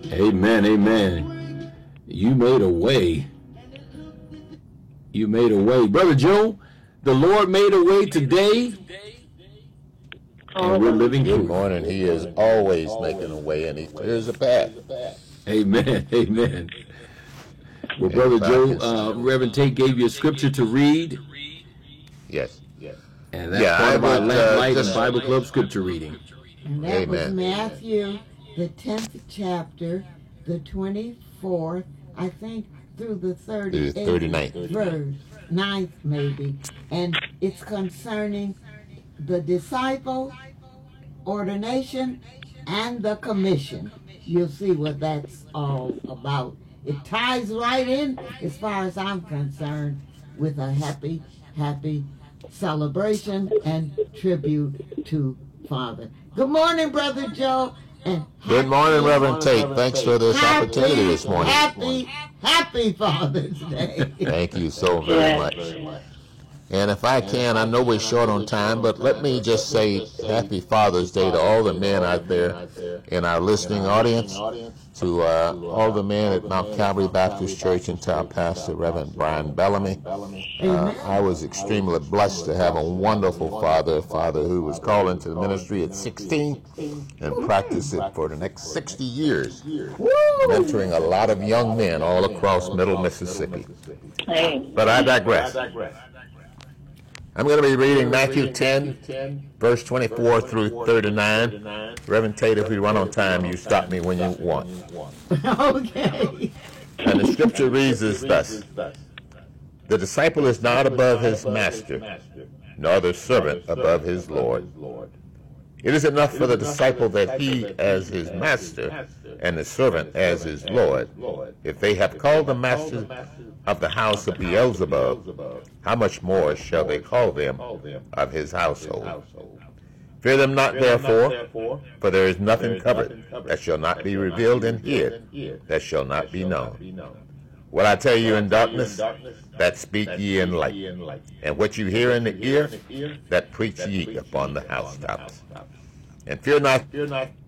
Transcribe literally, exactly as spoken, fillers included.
Amen, amen. You made a way. You made a way. Brother Joe, the Lord made a way today, and we're living Good proof. morning. He is always making a way, and he clears a path. Amen, amen. Well, Brother Joe, uh, Reverend Tate gave you a scripture to read, Yes. and that's Yeah, part I of our would, Lamp uh, Light just- and Bible Club scripture reading. And that was Amen. Matthew, the tenth chapter, the twenty-fourth, I think, through the thirty-eighth thirty-ninth. verse, ninth maybe. And it's concerning the disciple, ordination, and the commission. You'll see what that's all about. It ties right in, as far as I'm concerned, with a happy, happy celebration and tribute to Father. Good morning, Brother Joe. And Good morning, Reverend Tate. Thanks for this happy, opportunity this morning. Happy, happy Father's Day. Thank you so very much. And if I can, I know we're short on time, but let me just say Happy Father's Day to all the men out there in our listening audience, to uh, all the men at Mount Calvary Baptist Church, and to our pastor, Reverend Brian Bellamy. Uh, I was extremely blessed to have a wonderful father, a father who was called into the ministry at sixteen and practiced it for the next sixty years, mentoring a lot of young men all across middle Mississippi. But I digress. I'm going to be reading Matthew ten, verse twenty-four through thirty-nine. Reverend Tate, if we run on time, you stop me when you want. Okay. And the scripture reads as thus: The disciple is not above his master, nor the servant above his Lord. It is enough for the disciple that he as his master and the servant as his Lord. If they have called the master of the house of Beelzebub, how much more shall they call them of his household? Fear them not, therefore, for there is nothing covered that shall not be revealed, and hid that shall not be known. What I tell you in darkness, that speak ye in light, and what you hear in the ear, that preach ye upon the housetops. And fear not